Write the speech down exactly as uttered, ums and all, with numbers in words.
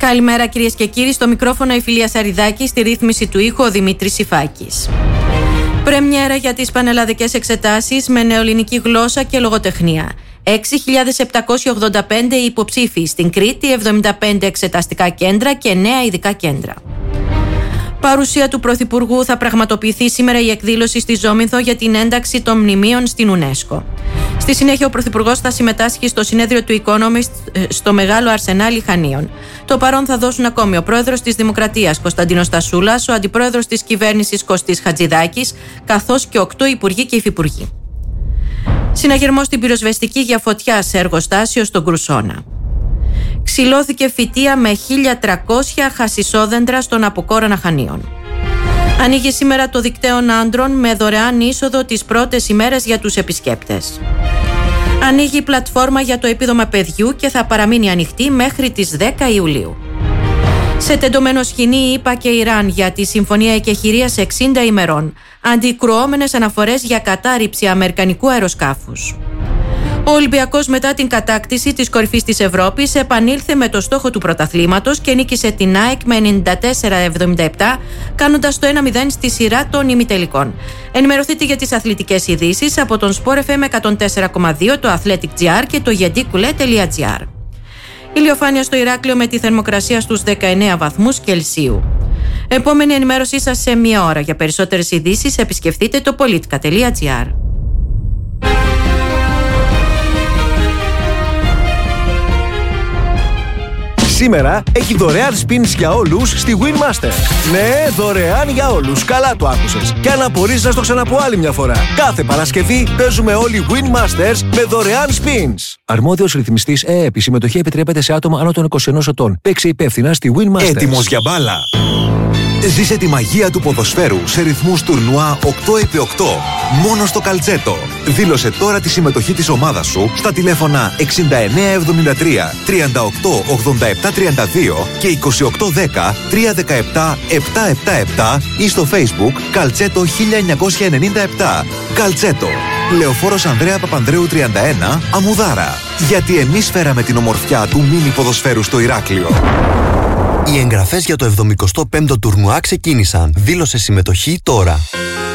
Καλημέρα κυρίες και κύριοι, στο μικρόφωνο η Φιλία Σαριδάκη, στη ρύθμιση του ήχου ο Δημήτρης Ιφάκης. Πρεμιέρα για τις πανελλαδικές εξετάσεις με νεοελληνική γλώσσα και λογοτεχνία. έξι χιλιάδες επτακόσιοι ογδόντα πέντε υποψήφοι στην Κρήτη, εβδομήντα πέντε εξεταστικά κέντρα και εννέα ειδικά κέντρα. Παρουσία του Πρωθυπουργού θα πραγματοποιηθεί σήμερα η εκδήλωση στη Ζόμινθο για την ένταξη των μνημείων στην UNESCO. Στη συνέχεια, ο Πρωθυπουργός θα συμμετάσχει στο συνέδριο του Economist στο Μεγάλο Αρσενάλι Χανίων. Το παρόν θα δώσουν ακόμη ο Πρόεδρος της Δημοκρατίας Κωνσταντίνος Τασούλας, ο Αντιπρόεδρος της Κυβέρνησης Κωστής Χατζηδάκης, καθώς και οκτώ υπουργοί και υφυπουργοί. Συναγερμός στην πυροσβεστική για φωτιά σε εργοστάσιο στον Κρουσόνα. Ξυλώθηκε φυτεία με χίλια τριακόσια χασισόδεντρα στον Αποκόρανα Χανίων. Ανοίγει σήμερα το δικτέων άντρων με δωρεάν είσοδο τις πρώτες ημέρες για τους επισκέπτες. Ανοίγει η πλατφόρμα για το επίδομα παιδιού και θα παραμείνει ανοιχτή μέχρι τις δέκα Ιουλίου. Σε τεντωμένο σκηνή η ΗΠΑ και Ιράν για τη συμφωνία εκεχηρίας εξήντα ημερών. Αντικρουόμενες αναφορές για κατάρριψη αμερικανικού αεροσκάφους. Ο Ολυμπιακός, μετά την κατάκτηση της κορυφής της Ευρώπης, επανήλθε με το στόχο του πρωταθλήματος και νίκησε την ΑΕΚ με ενενήντα τέσσερα εβδομήντα επτά, κάνοντας το ένα μηδέν στη σειρά των ημιτελικών. Ενημερωθείτε για τις αθλητικές ειδήσεις από τον Sport εφ εμ εκατόν τέσσερα κόμμα δύο, το Athletic τελεία τζι άρ και το γεντίκουλε τελεία τζι άρ. Ηλιοφάνεια στο Ηράκλειο με τη θερμοκρασία στους δεκαεννέα βαθμούς Κελσίου. Επόμενη ενημέρωσή σας σε μία ώρα. Για περισσότερες ειδήσεις επισκεφτείτε το politica τελεία τζι άρ. Σήμερα έχει δωρεάν spins για όλους στη Winmaster. Ναι, δωρεάν για όλους. Καλά το άκουσες. Και αν απορείς, να στο ξαναπώ άλλη μια φορά. Κάθε Παρασκευή παίζουμε όλοι Winmasters με δωρεάν spins. Αρμόδιος ρυθμιστής ΕΕΠ. Η συμμετοχή επιτρέπεται σε άτομα άνω των είκοσι ενός ετών. Παίξε υπεύθυνα στη Winmasters. Έτοιμος για μπάλα. Ζήσε τη μαγεία του ποδοσφαίρου σε ρυθμούς τουρνουά οκτώ επί οκτώ. Μόνο στο Καλτσέτο. Δήλωσε τώρα τη συμμετοχή της ομάδας σου στα τηλέφωνα εξήντα εννέα εβδομήντα τρία τριάντα οκτώ ογδόντα επτά τριάντα δύο και είκοσι οκτώ δέκα τριακόσια δεκαεπτά επτακόσια εβδομήντα επτά ή στο Facebook Καλτσέτο χίλια εννιακόσια ενενήντα επτά. Καλτσέτο. Λεωφόρος Ανδρέα Παπανδρέου τριάντα ένα, Αμουδάρα. Γιατί εμείς φέραμε την ομορφιά του μίνι ποδοσφαίρου στο Ηράκλειο. Οι εγγραφές για το εβδομηκοστό πέμπτο τουρνουά ξεκίνησαν. Δήλωσε συμμετοχή τώρα.